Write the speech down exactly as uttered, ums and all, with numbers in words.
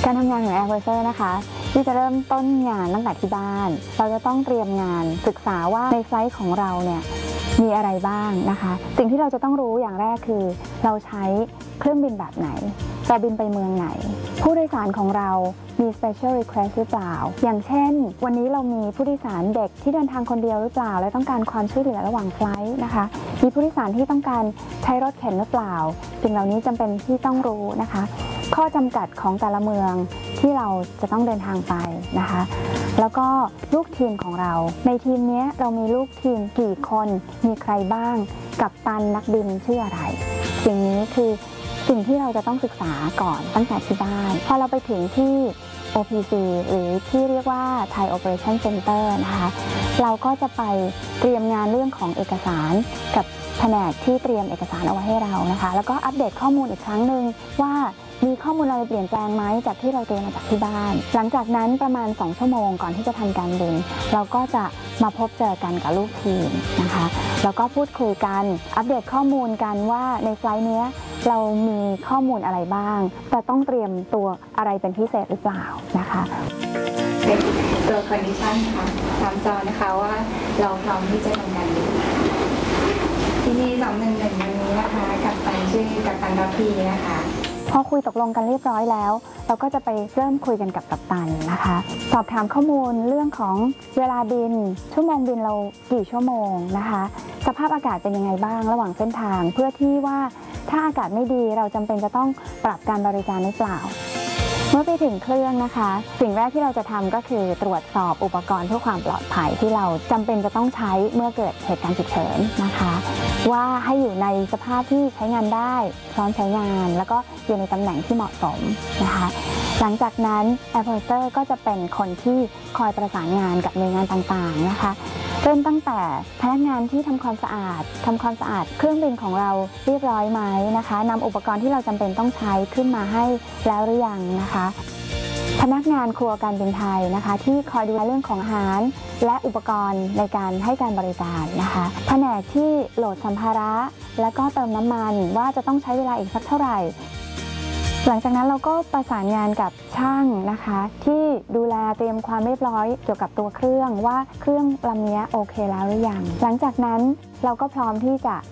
การทำงานของ Air Purser นะคะที่จะเริ่มต้นงานตั้งแต่ที่บ้านเราจะต้องเตรียมงานศึกษาว่าในไฟล์ของเราเนี่ยมีอะไรบ้างนะคะสิ่งที่เราจะต้องรู้อย่างแรกคือเราใช้เครื่องบินแบบไหนเราบินไปเมืองไหนผู้โดยสารของเรามี special request หรือเปล่าอย่างเช่นวันนี้เรามีผู้โดยสารเด็กที่เดินทางคนเดียวหรือเปล่าและต้องการความช่วยเหลือระหว่างไฟล์นะคะมีผู้โดยสารที่ต้องการใช้รถเข็นหรือเปล่าสิ่งเหล่านี้จำเป็นที่ต้องรู้นะคะข้อจำกัดของแต่ละเมืองที่เราจะต้องเดินทางไปนะคะแล้วก็ลูกทีมของเราในทีมนี้เรามีลูกทีมกี่คนมีใครบ้างกัปตันนักบินชื่ออะไรสิ่งนี้คือสิ่งที่เราจะต้องศึกษาก่อนตั้งแต่ที่บ้านพอเราไปถึงที่ โอ พี ซี หรือที่เรียกว่า Thai Operation Center นะคะเราก็จะไปเตรียมงานเรื่องของเอกสารกับแผนกที่เตรียมเอกสารเอาไว้ให้เรานะคะแล้วก็อัปเดตข้อมูลอีกครั้งหนึ่งว่ามีข้อมูลอะไรเปลี่ยนแปลงไหมจากที่เราเตรียมมาจากที่บ้านหลังจากนั้นประมาณสองชั่วโมงก่อนที่จะทำการบินเราก็จะมาพบเจอกันกับลูกทีมนะคะแล้วก็พูดคุยกันอัปเดตข้อมูลกันว่าในไฟล์นี้เรามีข้อมูลอะไรบ้างแต่ต้องเตรียมตัวอะไรเป็นพิเศษหรือเปล่านะคะเป็นตัว condition ค่ะตามจอนะคะว่าเราพร้อมที่จะทำงานบินที่นี่สองหนึ่งหนึ่งวันนี้นะคะกัปตันชื่อกัปตันรัพีนะคะพอคุยตกลงกันเรียบร้อยแล้วเราก็จะไปเริ่มคุยกันกับกัปตันนะคะสอบถามข้อมูลเรื่องของเวลาบินชั่วโมงบินเรากี่ชั่วโมงนะคะสภาพอากาศเป็นยังไงบ้างระหว่างเส้นทางเพื่อที่ว่าถ้าอากาศไม่ดีเราจำเป็นจะต้องปรับการบริการหรือเปล่าเมื่อไปถึงเครื่องนะคะสิ่งแรกที่เราจะทำก็คือตรวจสอบอุปกรณ์เพื่อความปลอดภัยที่เราจำเป็นจะต้องใช้เมื่อเกิดเหตุการณ์ฉุกเฉินนะคะว่าให้อยู่ในสภาพที่ใช้งานได้พร้อมใช้งานแล้วก็อยู่ในตำแหน่งที่เหมาะสมนะคะหลังจากนั้น Air Purser ก็จะเป็นคนที่คอยประสานงานกับหน่วยงานต่างๆนะคะเริ่มตั้งแต่พนักงานที่ทำความสะอาดทำความสะอาดเครื่องบินของเราเรียบร้อยไหมนะคะนำอุปกรณ์ที่เราจำเป็นต้องใช้ขึ้นมาให้แล้วหรือยังนะคะพนักงานครัวการบินไทยนะคะที่คอยดูแลเรื่องของอาหารและอุปกรณ์ในการให้การบริการนะคะแผนกที่โหลดสัมภาระและก็เติมน้ำมันว่าจะต้องใช้เวลาอีกสักเท่าไหร่หลังจากนั้นเราก็ประสานงานกับช่างนะคะที่ดูแลเตรียมความเรียบร้อยเกี่ยวกับตัวเครื่องว่าเครื่องลำนี้โอเคแล้วหรือยังหลังจากนั้นเราก็พร้อมที่จะ